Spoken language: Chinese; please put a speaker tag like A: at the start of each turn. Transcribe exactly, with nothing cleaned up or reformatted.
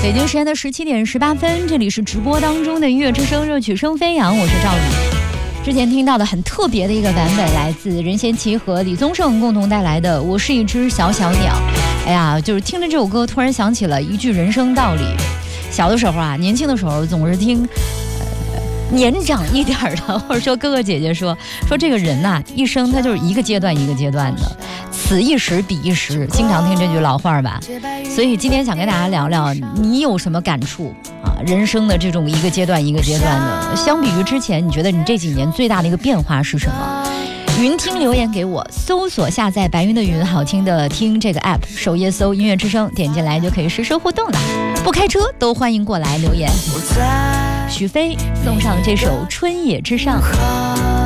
A: 北京时间的十七点十八分，这里是直播当中的音乐之声，热曲声飞扬，我是赵宇。之前听到的很特别的一个版本，来自任贤齐和李宗盛共同带来的《我是一只小小鸟》。哎呀，就是听着这首歌，突然想起了一句人生道理。小的时候啊，年轻的时候总是听。年长一点的，或者说哥哥姐姐说说这个人呐、啊，一生他就是一个阶段一个阶段的，此一时彼一时，经常听这句老话吧。所以今天想跟大家聊聊，你有什么感触啊？人生的这种一个阶段一个阶段的，相比于之前，你觉得你这几年最大的一个变化是什么？云听留言给我，搜索下载白云的云，好听的听这个 app， 首页搜音乐之声，点进来就可以实时互动了。不开车都欢迎过来留言。许飞送上这首《春野之上》。